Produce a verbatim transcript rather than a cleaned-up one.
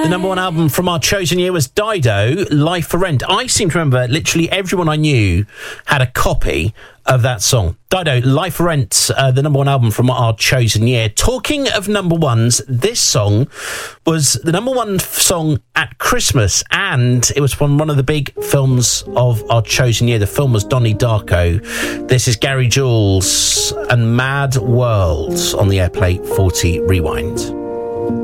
The number one album from our chosen year was Dido, Life for Rent. I seem to remember literally everyone I knew had a copy of that song. Dido, Life for Rent, uh, the number one album from our chosen year. Talking of number ones, this song was the number one f- song at Christmas, and it was from one of the big films of our chosen year. The film was Donnie Darko. This is Gary Jules and Mad World on the Airplay forty Rewind.